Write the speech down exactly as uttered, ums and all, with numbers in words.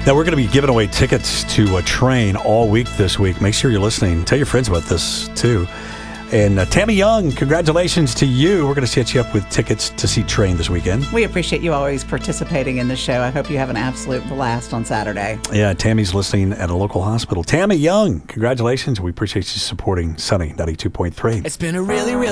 Now, we're going to be giving away tickets to a Train all week this week. Make sure you're listening. Tell your friends about this, too. And uh, Tammy Young, congratulations to you. We're going to set you up with tickets to see Train this weekend. We appreciate you always participating in the show. I hope you have an absolute blast on Saturday. Yeah, Tammy's listening at a local hospital. Tammy Young, congratulations. We appreciate you supporting Sunny ninety-two point three. It's been a really, really